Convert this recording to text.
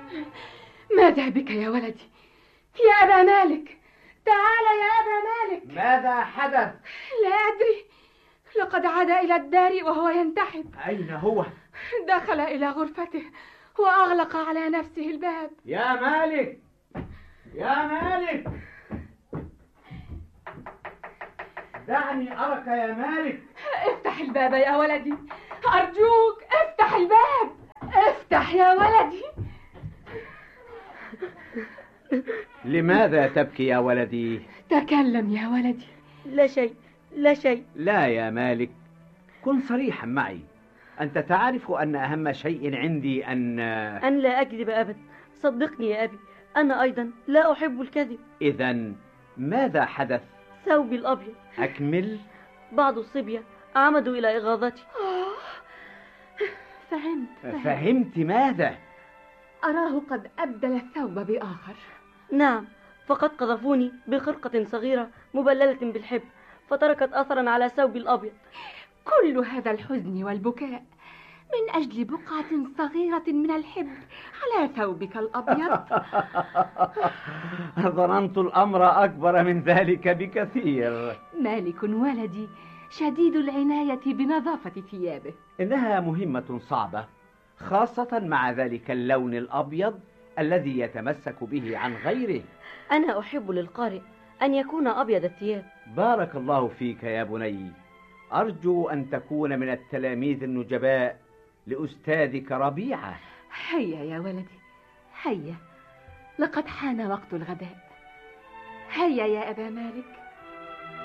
ماذا بك يا ولدي؟ يا أبا مالك، تعال يا أبا مالك. ماذا حدث؟ لا أدري، لقد عاد إلى الدار وهو ينتحب. أين هو؟ دخل إلى غرفته وأغلق على نفسه الباب. يا مالك، يا مالك، دعني أرك يا مالك. افتح الباب يا ولدي، أرجوك افتح الباب، افتح يا ولدي. لماذا تبكي يا ولدي؟ تكلم يا ولدي. لا شيء، لا شيء. لا يا مالك، كن صريحا معي. أنت تعرف أن أهم شيء عندي أن لا أكذب أبدا. صدقني يا أبي، أنا أيضا لا أحب الكذب. إذن ماذا حدث؟ ثوبي الأبيض. أكمل. بعض الصبية عمدوا إلى إغاظتي. فهمت ماذا؟ أراه قد أبدل الثوب بآخر. نعم، فقد قذفوني بخرقة صغيرة مبللة بالحبر، فتركت أثرا على ثوبي الأبيض. كل هذا الحزن والبكاء من أجل بقعة صغيرة من الحبر على ثوبك الأبيض. ظننت الأمر أكبر من ذلك بكثير. مالك ولدي شديد العناية بنظافة ثيابه. إنها مهمة صعبة، خاصة مع ذلك اللون الأبيض الذي يتمسك به عن غيره. أنا أحب للقارئ أن يكون أبيض الثياب. بارك الله فيك يا بني. أرجو أن تكون من التلاميذ النجباء لأستاذك ربيعة. هيا يا ولدي، هيا، لقد حان وقت الغداء. هيا يا أبا مالك.